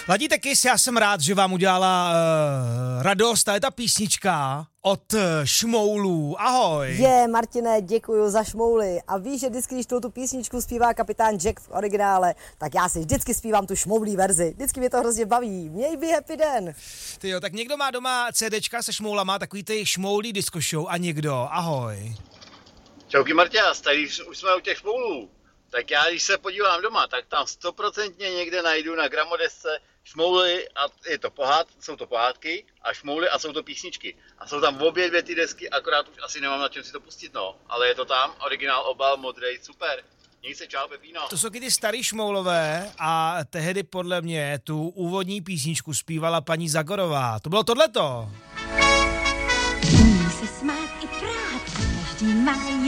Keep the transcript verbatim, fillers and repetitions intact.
Ladíte Kiss, já jsem rád, že vám udělala uh, radost, ale ta písnička od uh, Šmoulů. Ahoj. Je, Martine, děkuju za Šmouly. A víš, že vždycky, když tu písničku zpívá kapitán Jack v originále, tak já si vždycky zpívám tu Šmoulí verzi. Vždycky mě to hrozně baví. Měj by happy den. Ty jo, tak někdo má doma CDčka se Šmoulama, takový ty Šmoulí disco show a někdo. Ahoj. Čauky Marťas, tady už jsme u těch Šmoulů. Tak já, když se podívám doma, tak tam stoprocentně někde najdu na gramodesce Šmouly a je to pohád, jsou to pohádky a Šmouly a jsou to písničky. A jsou tam obě dvě ty desky, akorát už asi nemám na čem si to pustit, no. Ale je to tam, originál obal, modrej, super. Měj se, čau, Pepíno. To jsou ty starý Šmoulové a tehdy podle mě tu úvodní písničku zpívala paní Zagorová. To bylo tohleto. Umí se smát i prát, každý má